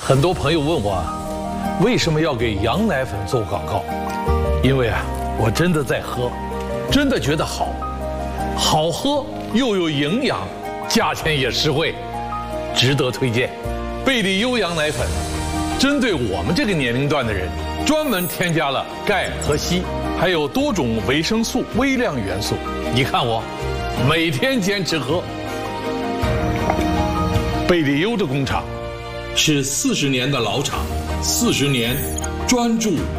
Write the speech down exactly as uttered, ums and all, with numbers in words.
很多朋友问我啊，为什么要给羊奶粉做广告？因为啊，我真的在喝，真的觉得好，好喝又有营养，价钱也实惠，值得推荐。贝里优羊奶粉，针对我们这个年龄段的人，专门添加了钙和硒，还有多种维生素、微量元素。你看我，每天坚持喝。贝里优的工厂是四十年的老厂，四十年专注